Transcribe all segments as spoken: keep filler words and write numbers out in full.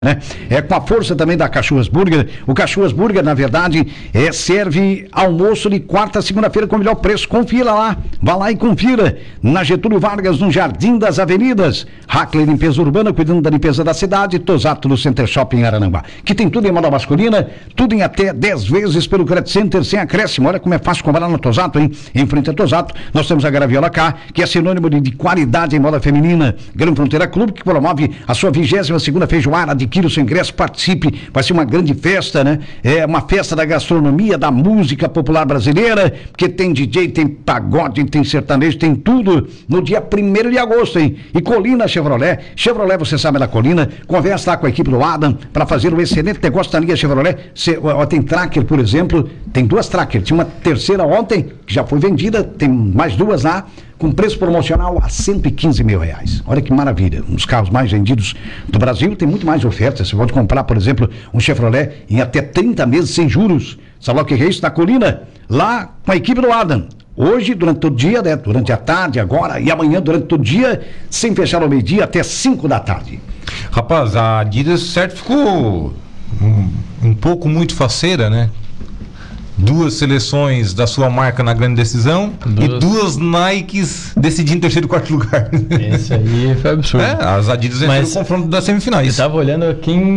Né? É com a força também da Cachoas Burger. O Cachoas Burger, na verdade, é, serve almoço de quarta a segunda-feira com o melhor preço. Confira lá, vá lá e confira. Na Getúlio Vargas, no Jardim das Avenidas. Hackler Limpeza Urbana, cuidando da limpeza da cidade. Tosato no Center Shopping em Arananguá. Que tem tudo em moda masculina, tudo em até dez vezes pelo Credit Center, sem acréscimo. Olha como é fácil comprar no Tosato, hein? Em frente a Tosato, nós temos a Graviola K, que é sinônimo de, de qualidade em moda feminina. Gran Fronteira Clube, que promove a sua vigésima segunda feijoada. Adquira o seu ingresso, participe, vai ser uma grande festa, né? É uma festa da gastronomia, da música popular brasileira, porque tem D J, tem pagode, tem sertanejo, tem tudo no dia primeiro de agosto, hein? E Colina Chevrolet, Chevrolet, você sabe da Colina, conversa lá com a equipe do Adam para fazer um excelente negócio da linha Chevrolet. Cê, ó, tem Tracker, por exemplo, tem duas Tracker, tinha uma terceira ontem, que já foi vendida, tem mais duas lá, com preço promocional a cento e quinze mil reais. Olha que maravilha, um dos carros mais vendidos do Brasil, tem muito mais ofertas. Você pode comprar, por exemplo, um Chevrolet em até trinta meses sem juros. Sabe lá o que é isso? Na Colina, lá com a equipe do Adam. Hoje, durante todo o dia, né? Durante a tarde, agora e amanhã, durante todo o dia, sem fechar ao meio-dia, até cinco da tarde. Rapaz, a Adidas, certo, ficou um, um pouco muito faceira, né? Duas seleções da sua marca na grande decisão duas... e duas Nikes decidindo terceiro e quarto lugar. Esse aí foi absurdo. É, as Adidas entraram no confronto das semifinais. Eu tava olhando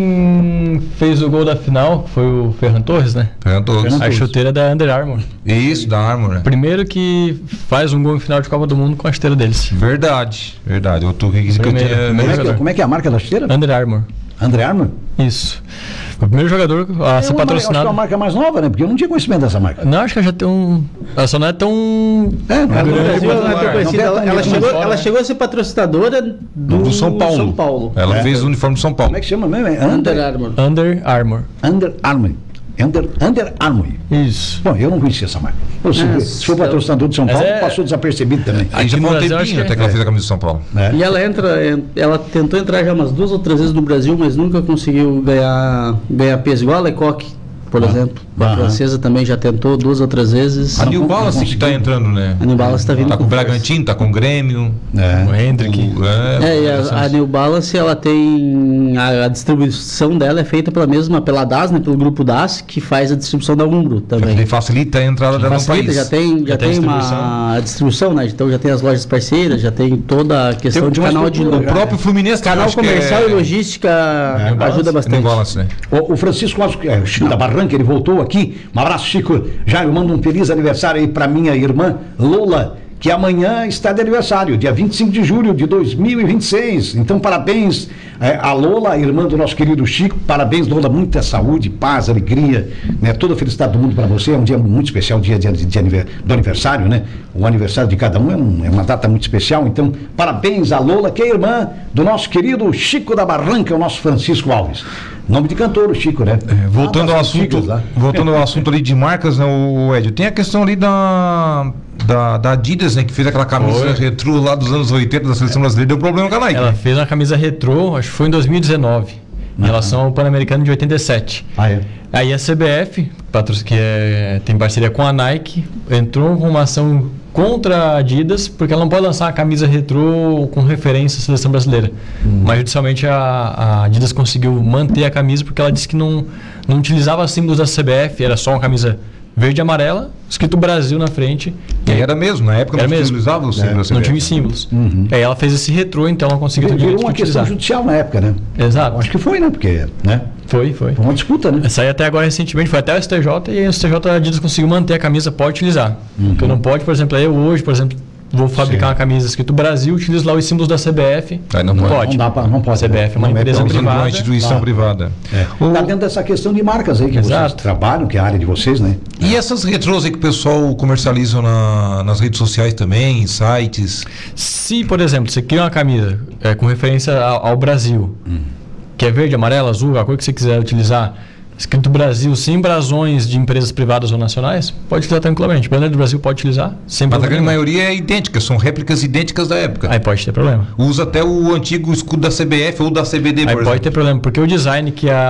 quem fez o gol da final, foi o Ferran Torres, né? Ferran Torres. A chuteira da Under Armour. Isso, da Armour, né? Primeiro que faz um gol em final de Copa do Mundo com a chuteira deles. Verdade, verdade. Eu tô que eu tinha... como, é que, como é que é a marca da chuteira? Under Armour. Under Armour? Isso. O primeiro jogador a ser é uma, patrocinado. Acho que é uma marca mais nova, né? Porque eu não tinha conhecimento dessa marca. Não, acho que ela já tem um. Ela só não é tão. É, não é, Brasil, ela, é conhecida, não ela, ela, chegou, fora, ela né? chegou a ser patrocinadora do, do São Paulo. São Paulo. Ela é. fez o uniforme do São Paulo. Como é que chama mesmo? É Under Armour. Under Armour. Under Armour. Under, Under Armour. Isso. Bom, eu não conhecia essa marca. Eu, se, É, se for patrocinador de São Paulo, é... passou desapercebido também. Aí já no foi um Brasil, tempinho acho que até que ela fez a camisa do São Paulo. É. E ela entra, ela tentou entrar já umas duas ou três vezes no Brasil, mas nunca conseguiu ganhar, ganhar peso, igual a Lecoq, por Ah. exemplo. A Aham. francesa também já tentou duas ou três vezes. A New não Balance que tá entrando, né? A New Balance tá vindo Tá com o força. Bragantino, tá com o Grêmio. É. O Hendrick. O, é, É, e a, a New Balance, ela tem a, a distribuição dela é feita pela mesma, pela D A S, né, pelo grupo D A S, que faz a distribuição da Umbro também. já facilita a entrada dela no Facilita, país. já tem, já Já tem tem distribuição. uma distribuição, né? Então já tem as lojas parceiras, já tem toda a questão Tem- de tem uma canal de estrutura O próprio Fluminense também, canal acho que comercial é... e logística New ajuda New bastante. Balance, né? O, o Francisco, é, o Chico da Barranca, ele voltou aqui. Um abraço, Chico. Já eu mando um feliz aniversário aí pra minha irmã Lola, que amanhã está de aniversário, dia vinte e cinco de julho de dois mil e vinte e seis. Então, parabéns é, a Lola, a irmã do nosso querido Chico. Parabéns, Lola, muita saúde, paz, alegria, né? Toda a felicidade do mundo para você. É um dia muito especial, dia de, de, de, do aniversário, né? O aniversário de cada um é, um é uma data muito especial. Então, parabéns a Lola, que é irmã do nosso querido Chico da Barranca, o nosso Francisco Alves. Nome de cantor, o Chico, né? É, voltando Ah, ao bastante assunto, Chicos lá. voltando ao assunto ali de marcas, né, o Ed, tem a questão ali da, da, da Adidas, né, que fez aquela camisa Foi. retrô lá dos anos oitenta da seleção brasileira, deu problema com a Nike. Ela fez uma camisa retrô, acho que foi em dois mil e dezenove, em relação ao Pan-Americano de oitenta e sete. Ah, é? Aí a C B F, patro- que é, tem parceria com a Nike, entrou com uma ação contra a Adidas, porque ela não pode lançar uma camisa retrô com referência à seleção brasileira. Mas judicialmente a, a Adidas conseguiu manter a camisa porque ela disse que não, não utilizava símbolos da C B F, era só uma camisa verde e amarela, escrito Brasil na frente. E aí era mesmo, na época Era não mesmo. utilizava o símbolo da Não C B F. tinha os símbolos. Uhum. Aí ela fez esse retrô, então ela conseguiu ter o Virou direito de uma questão utilizar. judicial na época, né? Exato. Acho que foi, né? Porque, né? Foi, foi. Foi uma disputa, né? Essa aí até agora recentemente foi até o S T J e o S T J a Adidas conseguiu manter a camisa, pode utilizar. Uhum. O que não pode, por exemplo, eu hoje, por exemplo, vou fabricar Sim. uma camisa escrito Brasil, utilizo lá os símbolos da C B F. Aí não pode. Não dá pra, não pode. A C B F é uma Não empresa tão- Estamos falando de uma privada. instituição Claro. privada. É. O- Tá dentro dessa questão de marcas aí que vocês Exato. trabalham, que é a área de vocês, né? E essas retrôs aí que o pessoal comercializa na, nas redes sociais também, em sites? Se, por exemplo, você cria uma camisa é, com referência ao, ao Brasil, Hum. que é verde, amarelo, azul, a cor que você quiser utilizar, escrito Brasil, sem brasões de empresas privadas ou nacionais, pode utilizar tranquilamente. Bandeira do Brasil pode utilizar, sem Mas a problema grande nenhum. maioria é idêntica, são réplicas idênticas da época. Aí pode ter problema. Usa até o antigo escudo da C B F ou da C B D, Aí por pode exemplo. ter problema, porque o design que a,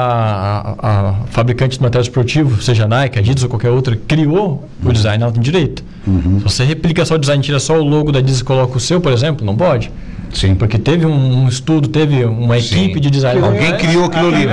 a, a fabricante de material esportivo, seja Nike, Adidas ou qualquer outra, criou, o design ela tem direito. Se você replica só o design, tira só o logo da Adidas e coloca o seu, por exemplo, não pode. Sim. Porque teve um, um estudo, teve uma Sim. equipe de design. Alguém criou aquilo ali.